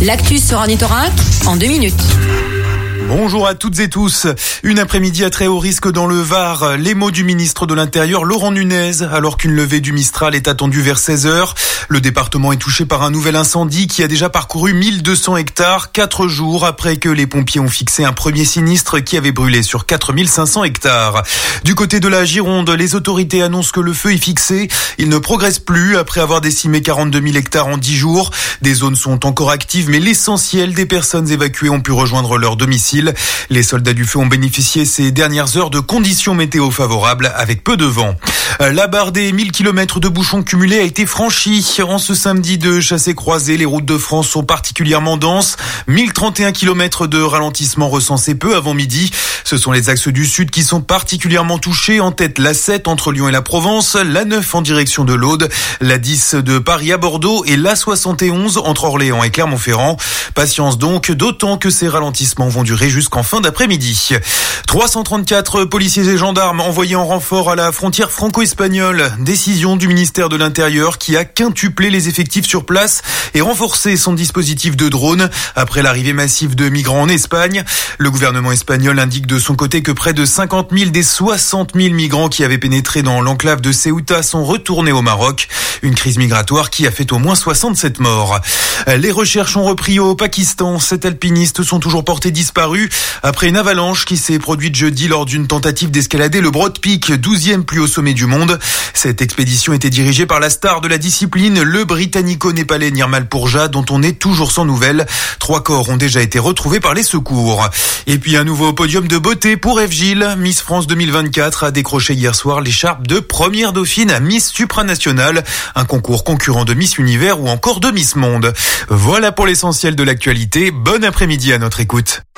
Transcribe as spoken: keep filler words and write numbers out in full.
L'actu sur Ornithorynque en deux minutes. Bonjour à toutes et tous. Une après-midi à très haut risque dans le Var. Les mots du ministre de l'Intérieur, Laurent Nunez, alors qu'une levée du Mistral est attendue vers seize heures. Le département est touché par un nouvel incendie qui a déjà parcouru mille deux cents hectares, quatre jours après que les pompiers ont fixé un premier sinistre qui avait brûlé sur quatre mille cinq cents hectares. Du côté de la Gironde, les autorités annoncent que le feu est fixé. Il ne progresse plus après avoir décimé quarante-deux mille hectares en dix jours. Des zones sont encore actives, mais l'essentiel des personnes évacuées ont pu rejoindre leur domicile. Les soldats du feu ont bénéficié ces dernières heures de conditions météo favorables avec peu de vent. La barre des mille kilomètres de bouchons cumulés a été franchie. En ce samedi de chassé-croisé, les routes de France sont particulièrement denses. mille trente et un kilomètres de ralentissement recensés peu avant midi. Ce sont les axes du sud qui sont particulièrement touchés. En tête, la sept entre Lyon et la Provence, la neuf en direction de l'Aude, la dix de Paris à Bordeaux et la soixante et onze entre Orléans et Clermont-Ferrand. Patience donc, d'autant que ces ralentissements vont durer jusqu'en fin d'après-midi. trois cent trente-quatre policiers et gendarmes envoyés en renfort à la frontière franco-espagnole. Décision du ministère de l'Intérieur qui a quintuplé les effectifs sur place et renforcé son dispositif de drone après l'arrivée massive de migrants en Espagne. Le gouvernement espagnol indique de son côté que près de cinquante mille des soixante mille migrants qui avaient pénétré dans l'enclave de Ceuta sont retournés au Maroc. Une crise migratoire qui a fait au moins soixante-sept morts. Les recherches ont repris au Pakistan. Sept alpinistes sont toujours portés disparus après une avalanche qui s'est produite jeudi lors d'une tentative d'escalader le Broad Peak, douzième plus haut sommet du monde. Cette expédition était dirigée par la star de la discipline, le britannico-népalais Nirmal Purja, dont on est toujours sans nouvelles. Trois corps ont déjà été retrouvés par les secours. Et puis un nouveau podium de beauté pour Eve Gilles. Miss France deux mille vingt-quatre a décroché hier soir l'écharpe de première dauphine à Miss Supranationale, un concours concurrent de Miss Univers ou encore de Miss Monde. Voilà pour l'essentiel de l'actualité. Bon après-midi à notre écoute.